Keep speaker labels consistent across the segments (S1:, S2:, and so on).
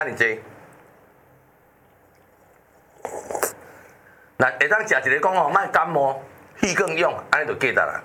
S1: 尼济。那会当食一个讲吼，莫感冒、气更勇，安尼就记得啦。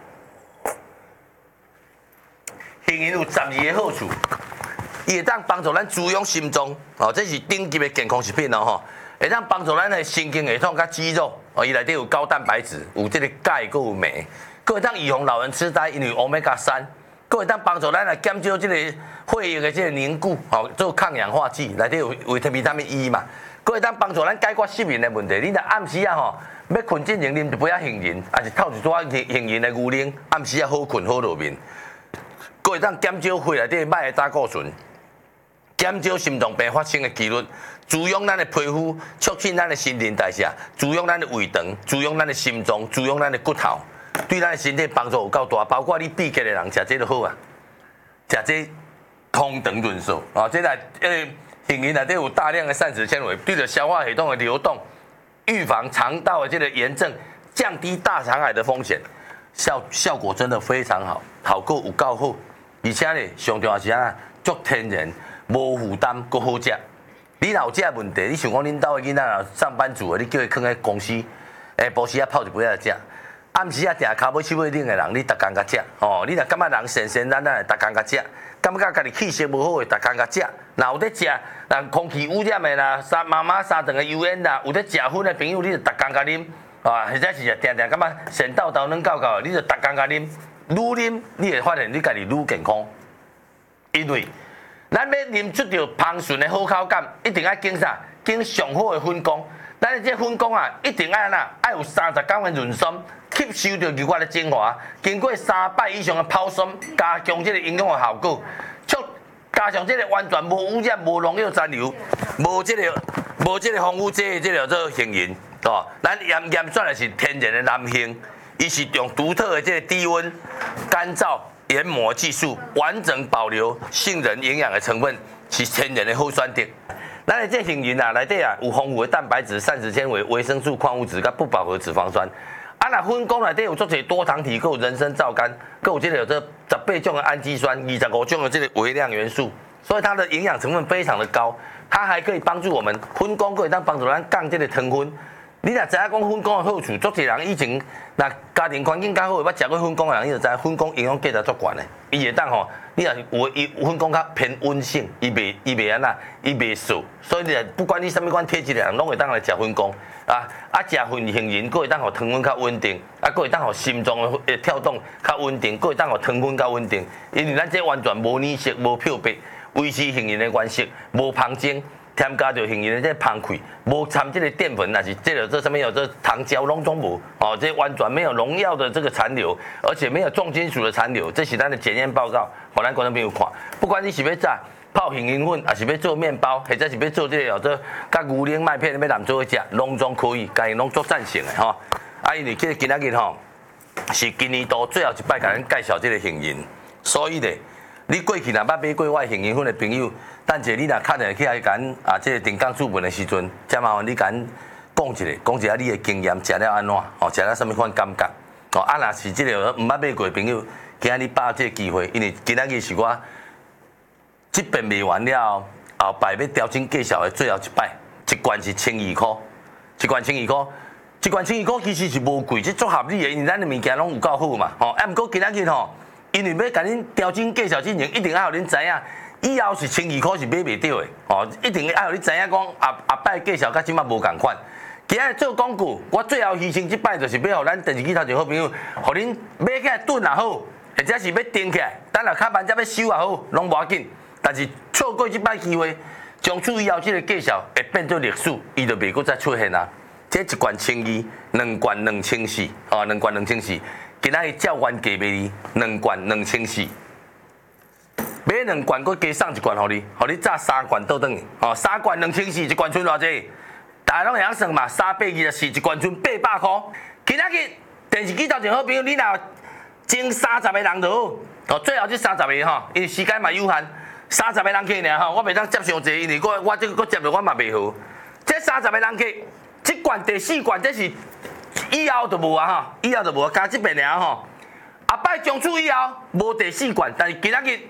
S1: 杏仁有12个好处，伊会当帮助咱滋养心脏，哦，这是顶级的健康食品哦吼。会当帮助咱的神经系统甲肌肉，哦，伊内底有高蛋白质，有这个钙，佮有镁，佮会当预防老人痴呆，因为 Omega-3，佮会当帮助咱来减少这个血液的这个凝固，哦，做抗氧化剂，内底有维他命 E 嘛，佮会当帮助咱解决失眠的问题。你若暗时啊吼，要困之前啉一杯杏仁，还是透一撮杏仁的牛奶，暗时啊好困好入眠。佮会当减少血内底歹的胆固醇，减少心脏病发生的几率。滋养咱的皮肤，促进咱的新陈代谢，滋养咱的胃肠，滋养咱的心脏，滋养咱的骨头，对咱的身体帮助有够大。包括你闭结的人食这就好啊，食这通肠润燥啊，这来杏仁内底有大量的膳食纤维，对着消化系统的流动，预防肠道的这个炎症，降低大肠癌的风险，效果真的非常好，好够有够好，而且呢，上重要是啊，足天然，无负担，佮好食。你若有这问题，你想讲恁兜的囡仔若上班族的，你叫伊囥喺公司，下晡时啊泡一杯来食，暗时啊定骹尾手尾冷的人，你逐工甲食，哦，你若感觉人闲闲懒懒的，逐工甲食，感觉家己气色无好的，逐工甲食，若有在食，人空气污染的啦，妈妈三顿的油烟啦，有在食薰的朋友，你就逐工甲啉，啊，或者是定定感觉神叨叨软搞搞，你就逐工甲啉，愈啉你会发现你家己愈健康，因为。咱要啉出着芳醇的好口感，一定要经啥？经上好的粉浆。咱的这粉浆啊，一定要哪？要有30天的润酸，吸收着牛骨的精华，经过3摆以上的泡酸，加强这个营养的效果，加上这个完全无污染、无农药残留、无这个防腐剂的这个做杏仁，哦，咱盐算的是天然的南杏，伊是用独特的这个低温干燥。研磨技术完整保留杏仁营养的成分，是天然的好选择。咱的这杏仁啊，内底啊有丰富的蛋白质、膳食纤维、维生素、矿物质、甲不饱和脂肪酸。啊，那粉浆内底有足侪多糖体，有人参皂苷，有这个18种的氨基酸，25种的这个微量元素，所以它的营养成分非常的高。它还可以帮助我们粉浆，可以帮助咱降这个糖分。你若知影讲粉浆的好处，足侪人以前若家庭环境较好，捌食过粉浆的人，伊就知影粉浆营养价值足悬的。伊会当吼，你若有粉浆较偏温性，伊袂安那，伊袂涩，所以你不管你什么款体质的人，拢会当来食粉浆啊。食杏仁，佫会当互糖分较稳定，佫会当互心脏的跳动较稳定，佫会当互糖分较稳定。因为咱这完全无染色、无漂白，维持杏仁的原色，无芳精。添加着杏仁的这芳气，无掺这个淀粉，那是这个这上面有这糖胶，拢总无哦，这完全没有农药的这个残留，而且没有重金属的残留，这是咱的检验报告，互咱观众朋友看。不管你是要炸泡杏仁粉，还是要做面包，或者是要做这个这甲牛奶麦片要làm做食，拢总可以，家己拢做赞成的吼。啊，因为这个今仔日吼是今年度最后一摆，甲咱介绍这个杏仁，所以咧。你过去若捌买过我杏仁粉的朋友，等者你若敲电话起来甲啊，这个定岗主文的时阵，再麻烦你甲讲一下你的经验，食了安怎？哦，食了什么款感觉？哦，啊，若是这个毋捌买过的朋友，今仔日把握这个机会，因为今仔日是我这边卖完了后摆要调整介绍的最后一摆，一罐是1200块，一罐1200块。一罐1200块其实是无贵，这足合理的，因为咱的物件拢有够好嘛。吼，啊，毋过今仔日吼。因为要甲恁调整介绍之前，一定要互恁知影，以后是1200块是买袂到的哦，一定要互你知影讲后摆介绍甲即马无共款。今日做广告，我最后牺牲即摆就是要互咱电视机头前好朋友，互恁买起来炖也好，或者是要订起来，等下下班才要收也好，拢无要紧。但是错过即摆机会，从此以后即个介绍会变做历史，伊就袂搁再出现啊。这一罐1200，两罐2400，哦，两罐2400。今仔日照原价卖你2罐2400，买2罐，佮加送1罐互你炸3罐倒转去。哦，3罐2400，一罐剩偌济？大家拢会晓算嘛，324，一罐剩800块。今仔日电视机头前好朋友，你若前30个人就好。哦，最后这30个吼，因为时间嘛有限，30个人客尔吼，我袂当接上济，因为我这个接着我嘛袂好。这30个人客，这罐第4罐这是。以后就无啊吼，以后就无加这边尔吼。后摆从此以后无第4罐，但是今仔日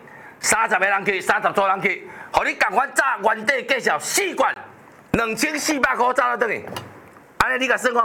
S1: 30个人去，30组人去，互你共款炸原地介绍4罐，2400块炸到倒去。安尼你甲算看